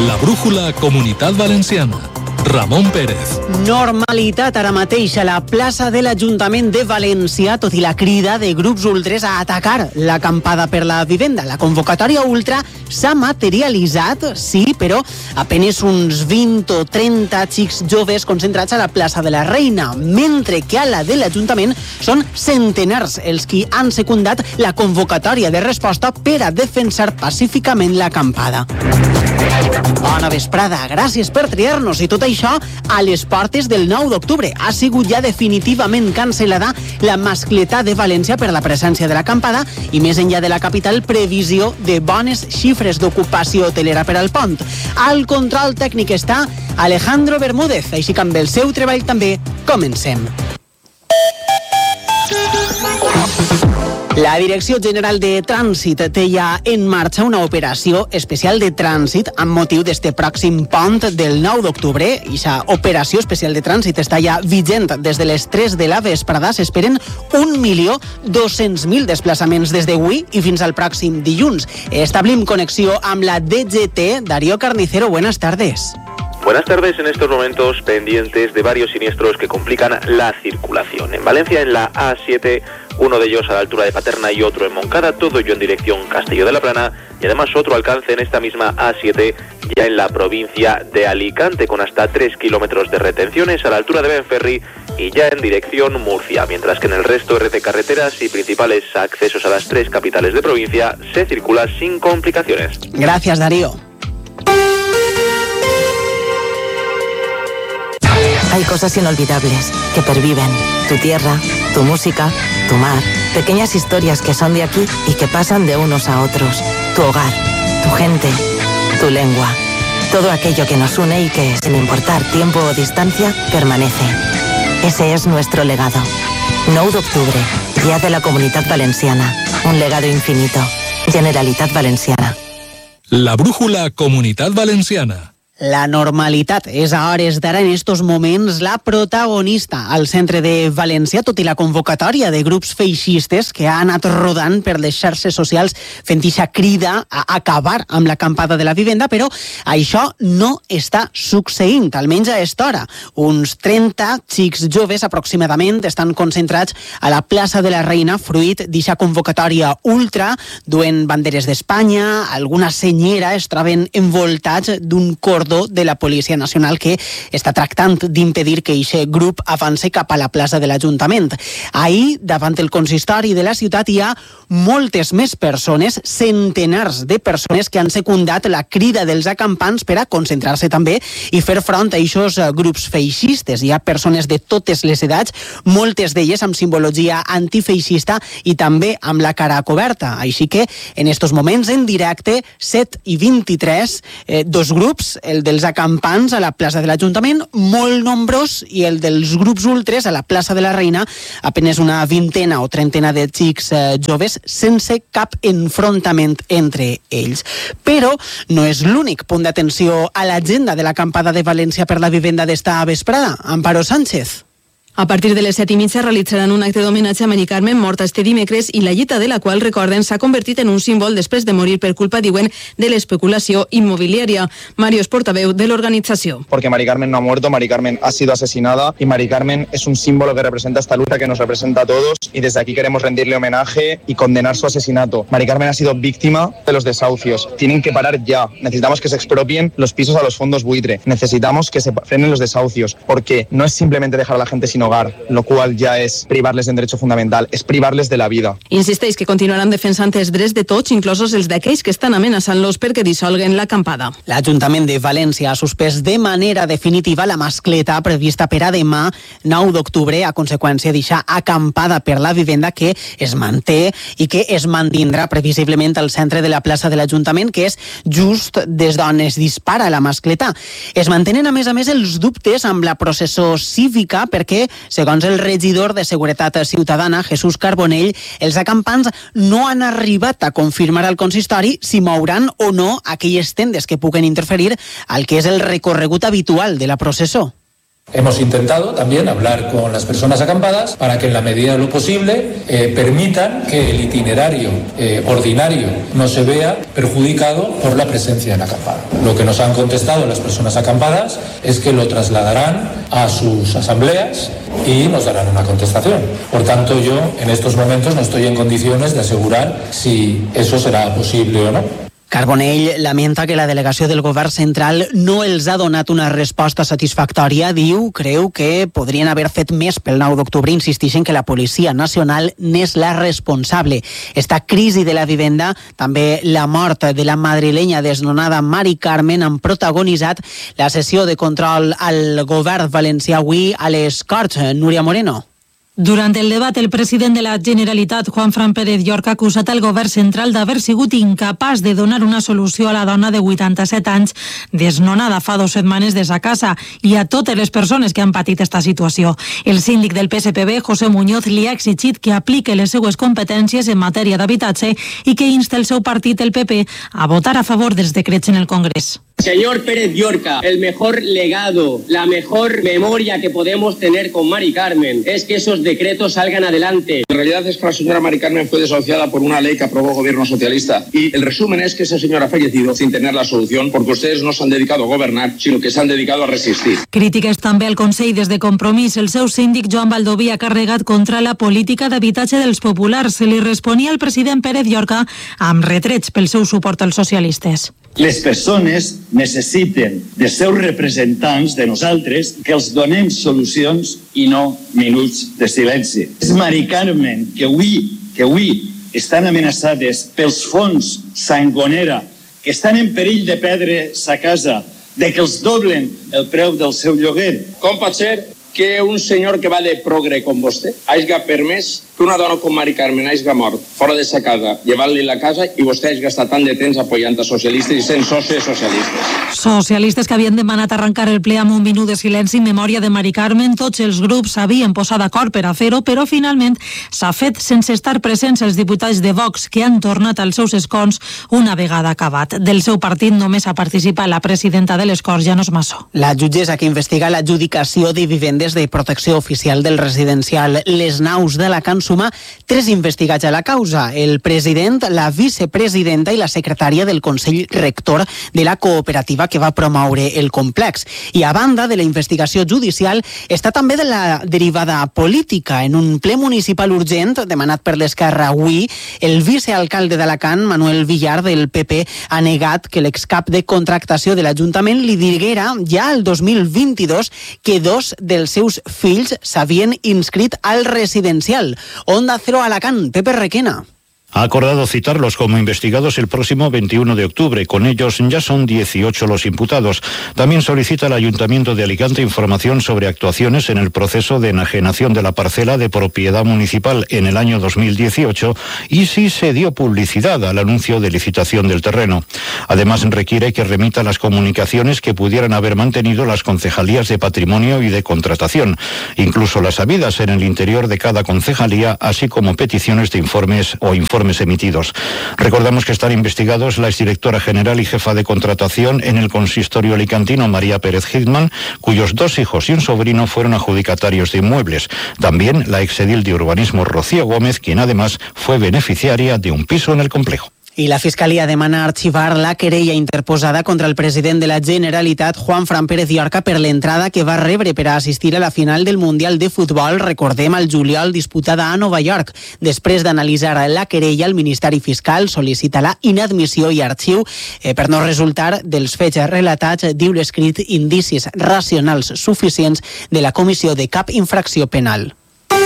La brújula Comunitat Valenciana. Ramon Pérez. Normalitat ara mateix a la plaça de l'Ajuntament de València, tot i la crida de grups ultres a atacar l'acampada per la vivenda. La convocatòria ultra s'ha materialitzat, sí, però apenas uns 20 o 30 xics joves concentrats a la plaça de la Reina, mentre que a la de l'Ajuntament són centenars els qui han secundat la convocatòria de resposta per a defensar pacíficament l'acampada. Bona vesprada, gràcies per triar-nos i tot això a les portes del 9 d'octubre. Ha sigut ja definitivament cancel·lada la mascletà de València per la presència de l'acampada i més enllà de la capital, previsió de bones xifres d'ocupació hotelera per al pont. Al control tècnic està Alejandro Bermúdez, així que amb el seu treball també comencem. La Direcció General de Trànsit té ja en marxa una operació especial de trànsit amb motiu d'este pròxim pont del 9 d'octubre. Aquesta operació especial de trànsit està ja vigent des de les 3 de la vesprada. S'esperen 1.200.000 desplaçaments des d'avui i fins al pròxim dilluns. Establim connexió amb la DGT. Darío Carnicero, buenas tardes. Buenas tardes. En estos momentos pendientes de varios siniestros que complican la circulación. En Valencia, en la A7, uno de ellos a la altura de Paterna y otro en Montcada, todo ello en dirección Castelló de la Plana, y además otro alcance en esta misma A7 ya en la provincia de Alicante, con hasta 3 kilómetros de retenciones a la altura de Benferri y ya en dirección Murcia, mientras que en el resto de carreteras y principales accesos a las 3 capitales de provincia se circula sin complicaciones. Gracias, Darío. Hay cosas inolvidables que perviven. Tu tierra, tu música, tu mar. Pequeñas historias que son de aquí y que pasan de unos a otros. Tu hogar, tu gente, tu lengua. Todo aquello que nos une y que, sin importar tiempo o distancia, permanece. Ese es nuestro legado. 9 d'octubre, Día de la Comunitat Valenciana. Un legado infinito. Generalitat Valenciana. La brújula Comunitat Valenciana. La normalitat és a hores d'ara en estos moments la protagonista al centre de València, tot i la convocatòria de grups feixistes que ha anat rodant per les xarxes socials fent ixa crida a acabar amb l'acampada de la vivenda, però això no està succeint, almenys a esta hora. Uns 30 xics joves aproximadament estan concentrats a la plaça de la Reina, fruit d'ixa convocatòria ultra, duent banderes d'Espanya, alguna senyera es troben envoltats d'un cordó de la Policia Nacional que està tractant d'impedir que aquest grup avance cap a la plaça de l'Ajuntament. Ahir, davant el consistori de la ciutat, hi ha moltes més persones, centenars de persones que han secundat la crida dels acampants per a concentrar-se també i fer front a aquests grups feixistes. Hi ha persones de totes les edats, moltes d'elles amb simbologia antifeixista i també amb la cara coberta. Així que, en estos moments, en directe, 7:23, dos grups, el dels acampants a la plaça de l'Ajuntament, molt nombrós, i el dels grups ultres a la plaça de la Reina, apenas una vintena o trentena de xics joves, sense cap enfrontament entre ells. Però no és l'únic punt d'atenció a l'agenda de l'acampada de València per la vivenda d'esta vesprada. Amparo Sánchez. A partir de les 7:30 realitzaran un acte d'homenatge a Mari Carmen, morta este dimecres, i la llita de la qual, recorden, s'ha convertit en un símbol després de morir per culpa, diuen, de l'especulació inmobiliària. Mario és portaveu de l'organització. Porque Mari Carmen no ha muerto, Mari Carmen ha sido asesinada y Mari Carmen es un símbolo que representa esta lucha que nos representa a todos y desde aquí queremos rendirle homenaje y condenar su asesinato. Mari Carmen ha sido víctima de los desahucios. Tienen que parar ya. Necesitamos que se expropien los pisos a los fondos buitre. Necesitamos que se frenen los desahucios porque no es simplemente dejar a la gente sin hogar, lo cual ja és privar-les d'un dret fundamental, és privar-les de la vida. Insisteix que continuaran defensant els drets de tots, inclosos els d'aquells que estan amenaçant-los perquè dissolguen l'acampada. L'Ajuntament de València ha suspès de manera definitiva la mascleta prevista per a demà, 9 d'octubre, a conseqüència d'eixa acampada per la vivenda que es manté i que es mantindrà previsiblement al centre de la plaça de l'Ajuntament, que és just des d'on es dispara la mascleta. Es mantenen, a més, els dubtes amb la processó cívica perquè, segons el regidor de Seguretat Ciutadana, Jesús Carbonell, els acampants no han arribat a confirmar al consistori si mouran o no aquelles tendes que puguen interferir al que és el recorregut habitual de la processó. Hemos intentado también hablar con las personas acampadas para que en la medida de lo posible permitan que el itinerario ordinario no se vea perjudicado por la presencia en acampada. Lo que nos han contestado las personas acampadas es que lo trasladarán a sus asambleas y nos darán una contestación. Por tanto, yo en estos momentos no estoy en condiciones de asegurar si eso será posible o no. Carbonell lamenta que la delegació del govern central no els ha donat una resposta satisfactòria. Creu que podrien haver fet més pel 9 d'octubre. Insisteixen que la Policia Nacional n'és la responsable. Esta crisi de la vivenda, també la mort de la madrilenya desnonada Mari Carmen, han protagonitzat la sessió de control al govern valencià avui a les Corts. Núria Moreno. Durant el debat, el president de la Generalitat, Juanfran Pérez Llorca, ha acusat el govern central d'haver sigut incapaç de donar una solució a la dona de 87 anys desnonada fa 2 setmanes de sa casa i a totes les persones que han patit esta situació. El síndic del PSPB, José Muñoz, li ha exigit que aplique les seues competències en matèria d'habitatge i que insta el seu partit, el PP, a votar a favor dels decrets en el Congrés. Señor Pérez Llorca, el mejor legado, la mejor memoria que podemos tener con Mari Carmen es que esos decretos salgan adelante. La realidad es que la señora Mari Carmen fue desahuciada por una ley que aprobó el gobierno socialista y el resumen es que esa señora ha fallecido sin tener la solución porque ustedes no se han dedicado a gobernar, sino que se han dedicado a resistir. Crítiques també al Consell des de Compromís. El seu síndic Joan Baldoví ha carregat contra la política d'habitatge dels populars. Se li responia al president Pérez Llorca amb retrets pel seu suport als socialistes. Les persones necessiten de seus representants, de nosaltres, que els donem solucions i no minuts de silenci. És Mari Carmen que avui estan amenaçades pels fons Sangonera, que estan en perill de perdre sa casa, de que els doblen el preu del seu lloguer. Com pot ser que un senyor que va de progre com vostè hagi permès que una dona com Mari Carmen hagi mort fora de sa casa, llevant-li la casa i vostè hagi estat tant de temps apoyant a socialistes i sent socis socialistes. Socialistes que havien demanat arrencar el ple amb un minut de silenci en memòria de Mari Carmen. Tots els grups s'havien posat d'acord per a fer-ho, però finalment s'ha fet sense estar presents els diputats de Vox, que han tornat als seus escons una vegada acabat. Del seu partit només ha participat la presidenta de les Corts, Llanos Massó. La jutgessa que investiga l'adjudicació de vivendes de protecció oficial del residencial Les Naus d'Alacant suma 3 investigats a la causa: el president, la vicepresidenta i la secretària del Consell Rector de la cooperativa que va promoure el complex. I a banda de la investigació judicial està també de la derivada política. En un ple municipal urgent demanat per l'Esquerra avui, el vicealcalde d'Alacant, Manuel Villar, del PP, ha negat que l'excap de contractació de l'Ajuntament li diguera ja el 2022 que 2 dels seus fills s'havien inscrit al residencial. Onda Cero Alacant, Pepe Requena. Ha acordado citarlos como investigados el próximo 21 de octubre. Con ellos ya son 18 los imputados. También solicita al Ayuntamiento de Alicante información sobre actuaciones en el proceso de enajenación de la parcela de propiedad municipal en el año 2018 y si se dio publicidad al anuncio de licitación del terreno. Además, requiere que remita las comunicaciones que pudieran haber mantenido las concejalías de patrimonio y de contratación, incluso las habidas en el interior de cada concejalía, así como peticiones de informes o informes emitidos. Recordamos que están investigados la exdirectora general y jefa de contratación en el consistorio alicantino, María Pérez Hitman, cuyos 2 hijos y un sobrino fueron adjudicatarios de inmuebles. También la exedil de urbanismo Rocío Gómez, quien además fue beneficiaria de un piso en el complejo. I la Fiscalia demana arxivar la querella interposada contra el president de la Generalitat, Juanfran Pérez Llorca, per l'entrada que va rebre per a assistir a la final del Mundial de Futbol, recordem, al juliol, disputada a Nova York. Després d'analitzar la querella, el Ministeri Fiscal sol·licita la inadmissió i arxiu per no resultar dels fets relatats, diu l'escrit, indicis racionals suficients de la comissió de cap infracció penal.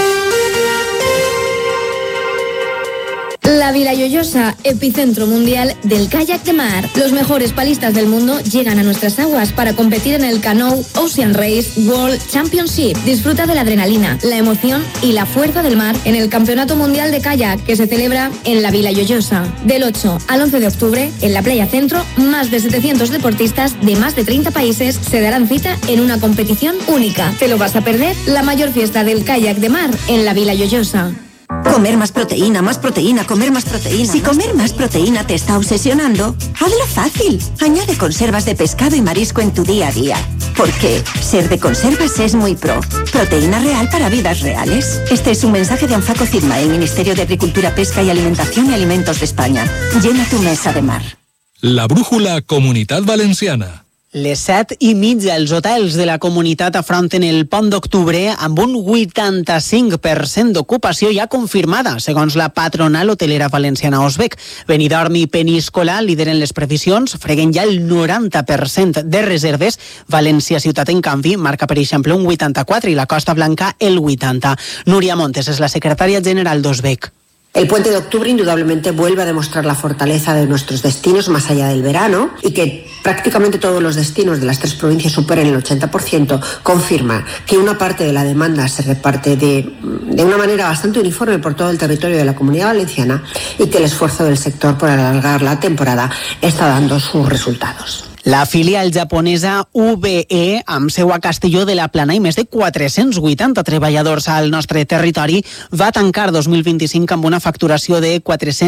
La Vila Lloyosa, epicentro mundial del kayak de mar. Los mejores palistas del mundo llegan a nuestras aguas para competir en el Canoe Ocean Race World Championship. Disfruta de la adrenalina, la emoción y la fuerza del mar en el Campeonato Mundial de Kayak que se celebra en la Vila Lloyosa. Del 8 al 11 de octubre, en la Playa Centro, más de 700 deportistas de más de 30 países se darán cita en una competición única. ¿Te lo vas a perder? La mayor fiesta del kayak de mar en la Vila Lloyosa. Comer más proteína, comer más proteína. Si comer más proteína te está obsesionando, hazlo fácil. Añade conservas de pescado y marisco en tu día a día. Porque ser de conservas es muy pro. Proteína real para vidas reales. Este es un mensaje de Anfaco Cidma, el Ministerio de Agricultura, Pesca y Alimentación y Alimentos de España. Llena tu mesa de mar. La brújula Comunitat Valenciana. Les 7:30, els hotels de la comunitat afronten el pont d'octubre amb un 85% d'ocupació ja confirmada, segons la patronal hotelera valenciana Osbec. Benidorm i Peníscola lideren les previsions, freguen ja el 90% de reserves. València Ciutat, en canvi, marca, per exemple, un 84% i la Costa Blanca el 80%. Núria Montes és la secretària general d'Osbec. El puente de octubre indudablemente vuelve a demostrar la fortaleza de nuestros destinos más allá del verano y que prácticamente todos los destinos de las 3 provincias superen el 80%, confirma que una parte de la demanda se reparte de una manera bastante uniforme por todo el territorio de la Comunidad Valenciana y que el esfuerzo del sector por alargar la temporada está dando sus resultados. La filial japonesa UBE, amb seu a Castelló de la Plana i més de 480 treballadors al nostre territori, va tancar 2025 amb una facturació de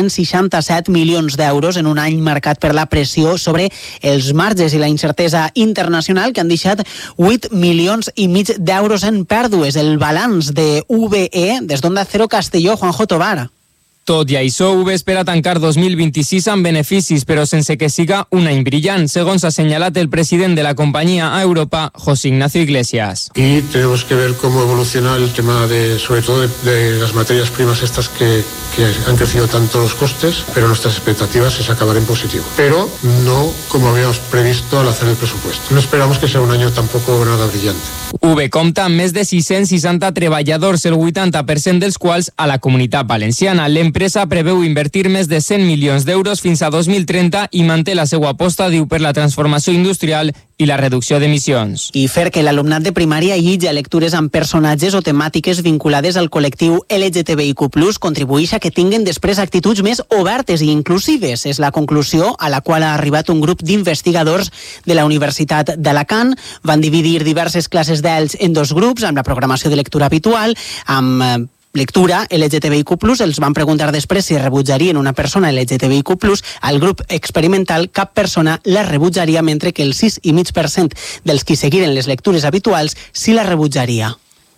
467 milions d'euros en un any marcat per la pressió sobre els marges i la incertesa internacional, que han deixat 8,5 milions d'euros en pèrdues. El balanç de UBE des d'Onda Cero Castelló, Juanjo Tobar. Tot i això, UBE espera tancar 2026 amb beneficis, però sense que siga un any brillant, segons ha assenyalat el president de la compañía a Europa, José Ignacio Iglesias. Y tenemos que ver cómo evoluciona el tema sobre todo de las materias primas estas que han crecido tanto los costes, pero nuestras expectativas es acabar en positivo. Pero no como habíamos previsto al hacer el presupuesto. No esperamos que sea un año tampoco nada brillante. UBE compta amb més de 660 treballadors, el 80% dels quals a la Comunitat Valenciana. L'empresa preveu invertir més de 100 milions d'euros fins a 2030 i manté la seva aposta, diu, per la transformació industrial i la reducció d'emissions. I fer que l'alumnat de primària llegeixi lectures amb personatges o temàtiques vinculades al col·lectiu LGTBIQ+, contribueix a que tinguen després actituds més obertes i inclusives. És la conclusió a la qual ha arribat un grup d'investigadors de la Universitat d'Alacant. Van dividir diverses classes d'ells en 2 grups, amb la programació de lectura habitual, amb lectura LGTBIQ+, els van preguntar després si rebutjarien una persona LGTBIQ+, al grup experimental cap persona la rebutjaria, mentre que el 6,5% dels qui seguiren les lectures habituals sí la rebutjaria.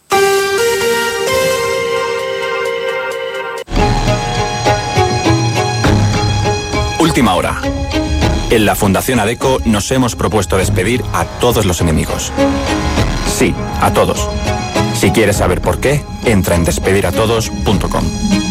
Última hora. En la Fundación ADECO nos hemos propuesto despedir a todos los enemigos. Sí, a todos. Si quieres saber por qué, entra en despediratodos.com.